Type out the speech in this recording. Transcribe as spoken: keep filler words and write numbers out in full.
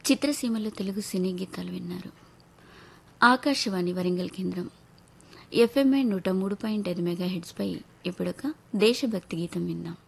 చిత్రసీమలో తెలుగు సినీ గీతాలు విన్నారు. ఆకాశవాణి వరంగల్ కేంద్రం ఎఫ్ఎంఐ నూట మూడు పాయింట్ ఐదు మెగా హెడ్స్పై ఇప్పుడొక దేశభక్తి గీతం విందాం.